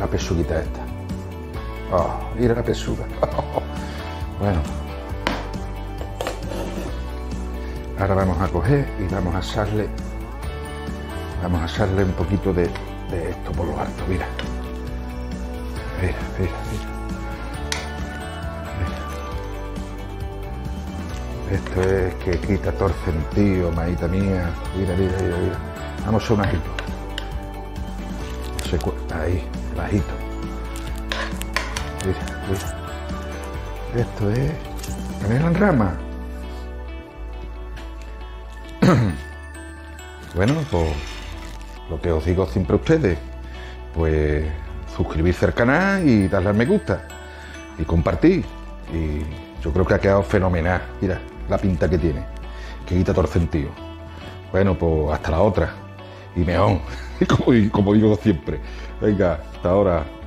la pechuguita esta. Oh, mira la pechuga. Bueno. Ahora vamos a coger y vamos a echarle un poquito de esto por lo alto, mira. Mira. Esto es que quita todo el sentido, maíta mía. Mira. Vamos a un ajito. Ahí, el ajito. Mira. Esto es canela en rama. Bueno, pues lo que os digo siempre a ustedes, pues suscribirse al canal y darle al me gusta y compartir. Y yo creo que ha quedado fenomenal. Mira la pinta que tiene, que quita todo el sentido. Bueno, pues hasta la otra y mejor, como digo siempre. Venga, hasta ahora.